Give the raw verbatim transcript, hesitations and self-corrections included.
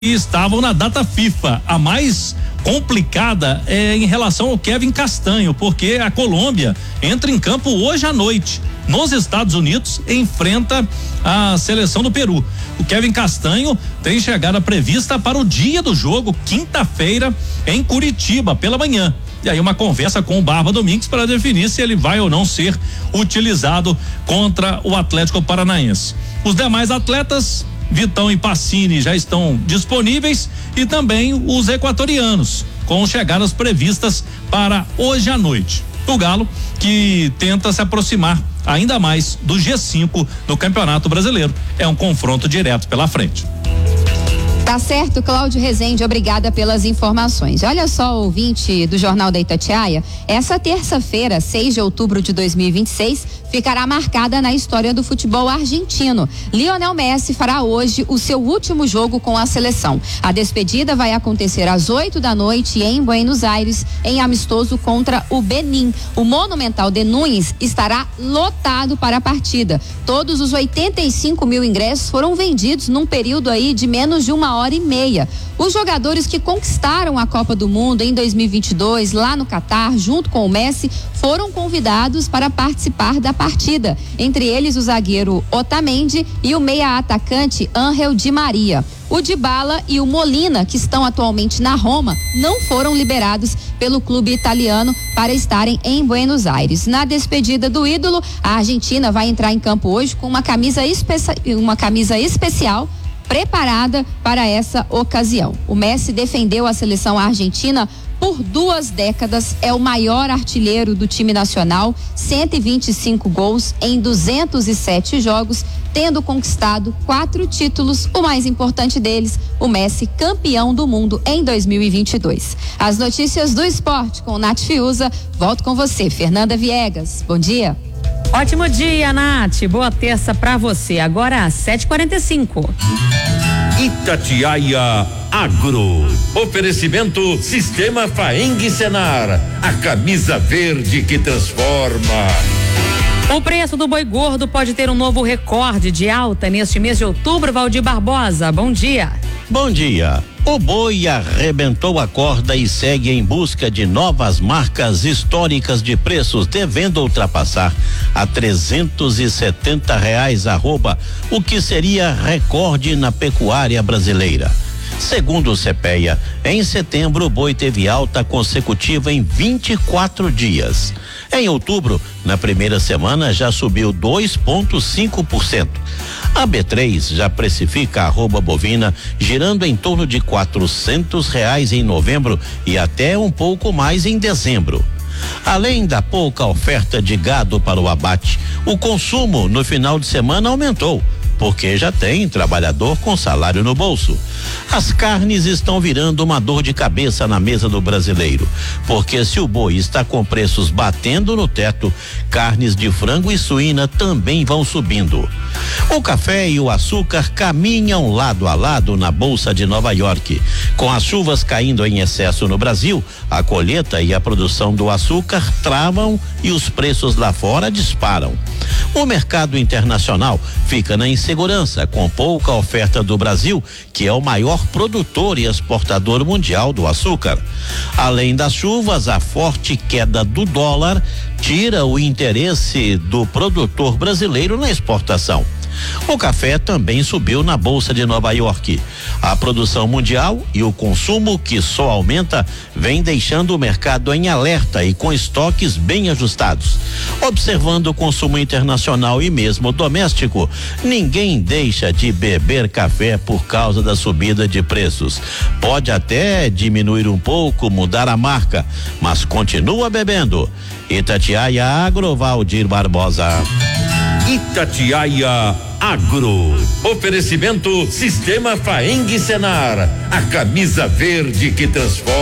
e estavam na data FIFA. A mais complicada é em relação ao Kevin Castanho, porque a Colômbia entra em campo hoje à noite nos Estados Unidos, enfrenta a seleção do Peru. O Kevin Castanho tem chegada prevista para o dia do jogo, quinta-feira, em Curitiba, pela manhã. E aí uma conversa com o Barba Domingues para definir se ele vai ou não ser utilizado contra o Atlético Paranaense. Os demais atletas, Vitão e Pacini, já estão disponíveis, e também os equatorianos, com chegadas previstas para hoje à noite. O Galo, que tenta se aproximar ainda mais do G cinco no Campeonato Brasileiro. É um confronto direto pela frente. Tá certo, Cláudio Rezende, obrigada pelas informações. Olha só, ouvinte do Jornal da Itatiaia, essa terça-feira, seis de outubro de dois mil e vinte e seis, ficará marcada na história do futebol argentino. Lionel Messi fará hoje o seu último jogo com a seleção. A despedida vai acontecer às oito da noite em Buenos Aires, em amistoso contra o Benin. O Monumental de Núñez estará lotado para a partida. Todos os oitenta e cinco mil ingressos foram vendidos num período aí de menos de uma hora e meia. Os jogadores que conquistaram a Copa do Mundo em dois mil e vinte e dois, lá no Catar, junto com o Messi, foram convidados para participar da partida. Entre eles o zagueiro Otamendi e o meia-atacante Ángel Di Maria. O Dybala e o Molina, que estão atualmente na Roma, não foram liberados pelo clube italiano para estarem em Buenos Aires. Na despedida do ídolo, a Argentina vai entrar em campo hoje com uma camisa, especia- uma camisa especial preparada para essa ocasião. O Messi defendeu a seleção argentina por duas décadas, é o maior artilheiro do time nacional, cento e vinte e cinco gols em duzentos e sete jogos, tendo conquistado quatro títulos, o mais importante deles, o Messi campeão do mundo em dois mil e vinte e dois. As notícias do esporte com Nath Fiuza, volto com você, Fernanda Viegas. Bom dia. Ótimo dia, Nath. Boa terça pra você. Agora às sete e quarenta e cinco. Itatiaia Agro. Oferecimento Sistema Faeng Senar. A camisa verde que transforma. O preço do boi gordo pode ter um novo recorde de alta neste mês de outubro. Valdir Barbosa, bom dia. Bom dia. O boi arrebentou a corda e segue em busca de novas marcas históricas de preços, devendo ultrapassar a trezentos e setenta reais arroba, o que seria recorde na pecuária brasileira. Segundo o CEPEA, em setembro o boi teve alta consecutiva em vinte e quatro dias. Em outubro, na primeira semana, já subiu dois vírgula cinco por cento. A B três já precifica a arroba bovina girando em torno de quatrocentos reais em novembro e até um pouco mais em dezembro. Além da pouca oferta de gado para o abate, o consumo no final de semana aumentou, porque já tem trabalhador com salário no bolso. As carnes estão virando uma dor de cabeça na mesa do brasileiro, porque se o boi está com preços batendo no teto, carnes de frango e suína também vão subindo. O café e o açúcar caminham lado a lado na Bolsa de Nova York. Com as chuvas caindo em excesso no Brasil, a colheita e a produção do açúcar travam e os preços lá fora disparam. O mercado internacional fica na insegurança, com pouca oferta do Brasil, que é o maior produtor e exportador mundial do açúcar. Além das chuvas, a forte queda do dólar tira o interesse do produtor brasileiro na exportação. O café também subiu na Bolsa de Nova York. A produção mundial e o consumo, que só aumenta, vem deixando o mercado em alerta e com estoques bem ajustados. Observando o consumo internacional e mesmo doméstico, ninguém deixa de beber café por causa da subida de preços. Pode até diminuir um pouco, mudar a marca, mas continua bebendo. Itatiaia Agro, Valdir Barbosa. Itatiaia Agro. Oferecimento Sistema Faeng Senar. A camisa verde que transforma.